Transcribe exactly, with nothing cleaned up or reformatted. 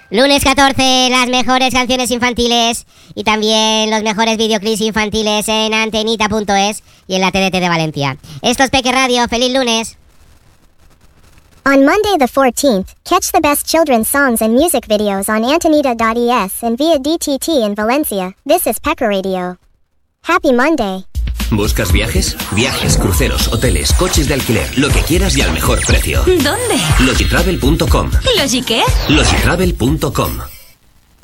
Lunes catorce, las mejores canciones infantiles y también los mejores videoclips infantiles en antenita punto es y en la T D T de Valencia. Esto es Peque Radio, feliz lunes. On Monday the fourteenth, catch the best children's songs and music videos on antenita dot e s and via D T T in Valencia. This is Peque Radio. Happy Monday. ¿Buscas viajes? Viajes, cruceros, hoteles, coches de alquiler, lo que quieras y al mejor precio. ¿Dónde? Logitravel punto com. ¿Logi qué? Logitravel punto com.